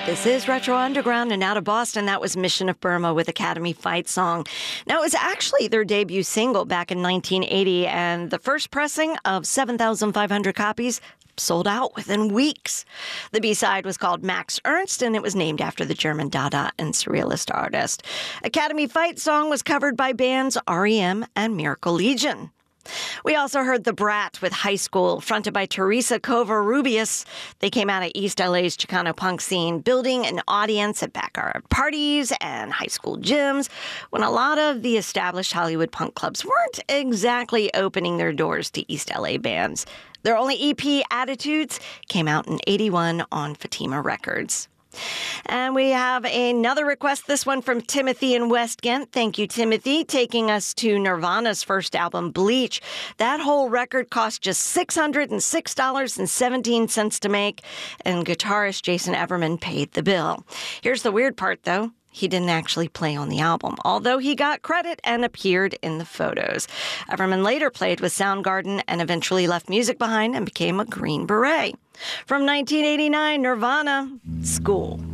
This is Retro Underground, and out of Boston, that was Mission of Burma with Academy Fight Song. Now, it was actually their debut single back in 1980, and the first pressing of 7,500 copies sold out within weeks. The B-side was called Max Ernst, and it was named after the German Dada and Surrealist artist. Academy Fight Song was covered by bands REM and Miracle Legion. We also heard The Brat with High School, fronted by Teresa Covarrubias. They came out of East LA's Chicano punk scene, building an audience at backyard parties and high school gyms, when a lot of the established Hollywood punk clubs weren't exactly opening their doors to East LA bands. Their only EP, Attitudes, came out in '81 on Fatima Records. And we have another request, this one from Timothy in West Ghent. Thank you, Timothy, taking us to Nirvana's first album, Bleach. That whole record cost just $606.17 to make, and guitarist Jason Everman paid the bill. Here's the weird part, though. He didn't actually play on the album, although he got credit and appeared in the photos. Everman later played with Soundgarden and eventually left music behind and became a Green Beret. From 1989, Nirvana, School.